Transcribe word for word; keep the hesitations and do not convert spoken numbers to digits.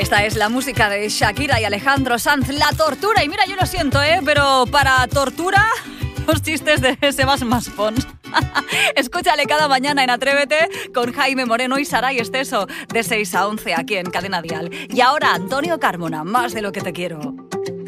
Esta es la música de Shakira y Alejandro Sanz, La Tortura. Y mira, yo lo siento, ¿eh? Pero para tortura, los chistes de Sebas Maspons. Escúchale cada mañana en Atrévete con Jaime Moreno y Saray Esteso de seis a once aquí en Cadena Dial. Y ahora Antonio Carmona, Más de lo que te quiero.